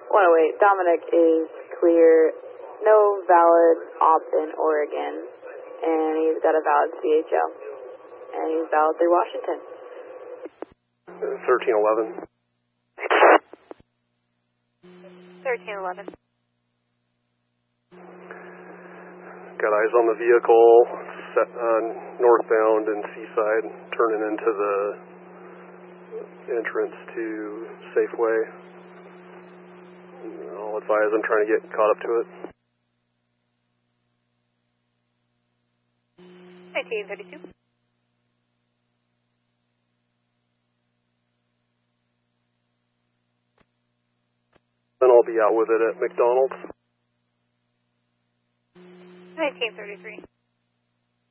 108, Dominic is clear, no valid op in Oregon, and he's got a valid CHL, and he's valid through Washington. 1311. 1311. Got eyes on the vehicle, set, northbound in Seaside, turning into the entrance to Safeway. I'll advise I'm trying to get caught up to it. 1932. Then I'll be out with it at McDonald's. 1933.